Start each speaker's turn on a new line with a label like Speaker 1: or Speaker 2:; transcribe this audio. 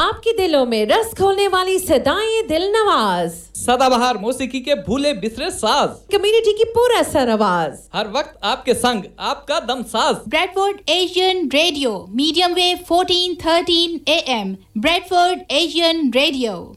Speaker 1: आपके दिलों में रस घोलने वाली सदाएं दिल नवाज,
Speaker 2: सदाबहार मौसीकी के भूले बिसरे साज,
Speaker 1: कम्युनिटी की पूरा सर आवाज,
Speaker 2: हर वक्त आपके संग आपका दम साज।
Speaker 3: Bradford Asian radio, medium wave 1413 AM, Bradford Asian radio.